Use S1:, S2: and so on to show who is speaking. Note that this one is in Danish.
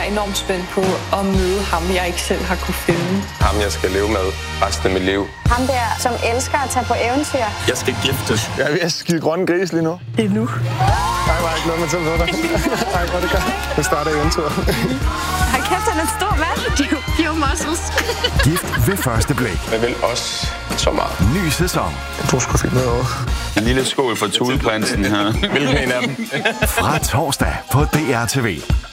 S1: enormt spændt på at møde ham, jeg ikke selv har kunne finde.
S2: Ham, jeg skal leve med resten af mit liv.
S3: Ham der, som elsker at tage på eventyr.
S4: Jeg skal giftes.
S5: Jeg er ved at skide grønne gris lige nu.
S1: Det er nu.
S5: Nej, var ikke noget med til dig. Nej, hvor det gør. Det starter eventyret.
S3: Hold kæft, han er en stor mand. Few muscles.
S6: Gift ved første blik.
S2: Jeg vil også så meget.
S6: Ny sæson.
S5: Du skulle finde noget over.
S4: En lille skål for Thuleprinsen her.
S2: Hvilken en af dem?
S6: Fra torsdag på DR TV.